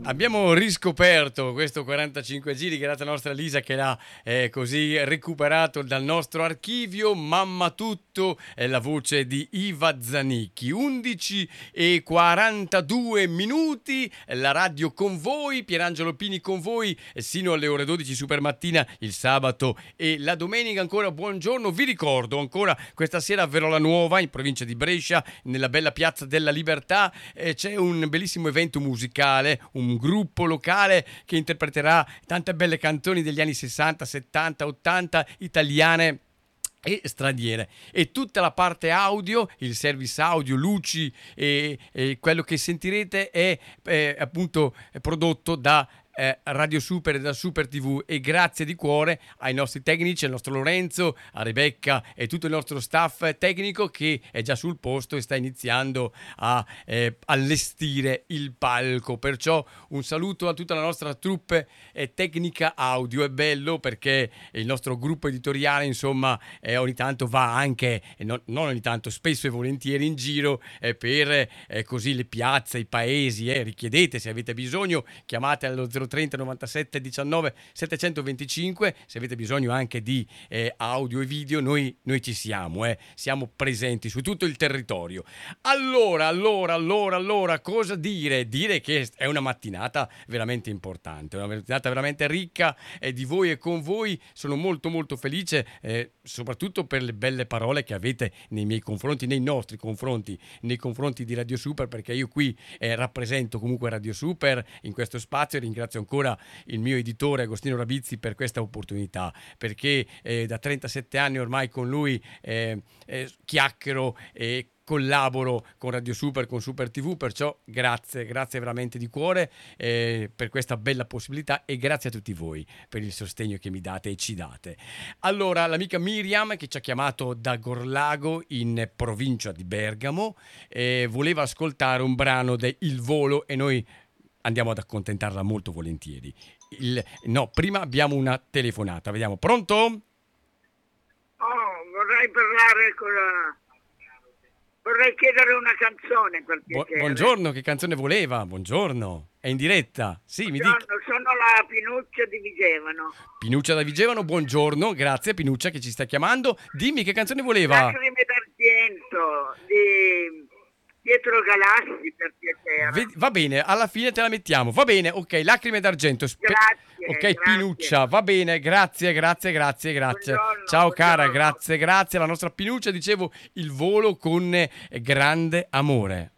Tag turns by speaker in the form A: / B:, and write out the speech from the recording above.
A: Abbiamo riscoperto questo 45 giri grazie alla nostra Lisa che l'ha così recuperato dal nostro archivio. Mamma tutto è la voce di Iva Zanicchi. 11:42 la radio con voi, Pierangelo Pini con voi sino alle ore 12 super mattina il sabato e la domenica. Ancora buongiorno, vi ricordo ancora questa sera a Verola Nuova in provincia di Brescia nella bella piazza della Libertà c'è un bellissimo evento musicale, un gruppo locale che interpreterà tante belle canzoni degli anni 60, 70, 80 italiane e straniere, e tutta la parte audio, il service audio, luci e quello che sentirete è appunto prodotto da Radio Super e da Super TV, e grazie di cuore ai nostri tecnici, al nostro Lorenzo, a Rebecca e tutto il nostro staff tecnico che è già sul posto e sta iniziando a allestire il palco. Perciò un saluto a tutta la nostra troupe tecnica audio. È bello perché il nostro gruppo editoriale insomma ogni tanto va anche, non ogni tanto, spesso e volentieri in giro per così le piazze, i paesi. Richiedete, se avete bisogno chiamate allo 030 97 19 725, se avete bisogno anche di audio e video noi ci siamo presenti su tutto il territorio. Allora, cosa dire? Dire che è una mattinata veramente importante, una mattinata veramente ricca di voi e con voi. Sono molto molto felice soprattutto per le belle parole che avete nei miei confronti, nei nostri confronti, nei confronti di Radio Super, perché io qui rappresento comunque Radio Super in questo spazio. Ringrazio ancora il mio editore Agostino Rabizzi per questa opportunità, perché da 37 anni ormai con lui chiacchiero e collaboro con Radio Super, con Super TV, perciò grazie veramente di cuore per questa bella possibilità, e grazie a tutti voi per il sostegno che mi date e ci date. Allora, l'amica Miriam che ci ha chiamato da Gorlago in provincia di Bergamo voleva ascoltare un brano de Il Volo e noi andiamo ad accontentarla molto volentieri. Prima abbiamo una telefonata, vediamo. Pronto?
B: Vorrei parlare vorrei chiedere una canzone per piacere.
A: Buongiorno, che canzone voleva? Buongiorno, è in diretta. Sì,
B: buongiorno,
A: mi dica.
B: Sono la Pinuccia di Vigevano.
A: Pinuccia da Vigevano, buongiorno, grazie Pinuccia che ci sta chiamando. Dimmi che canzone voleva.
B: Lacrime d'argento di Pietro Galassi, per piacere.
A: Va bene, alla fine te la mettiamo. Va bene, ok, Lacrime d'argento.
B: Grazie.
A: Pinuccia, va bene, grazie.
B: Buongiorno,
A: Ciao cara,
B: buongiorno.
A: grazie. La nostra Pinuccia, dicevo, Il Volo con Grande Amore.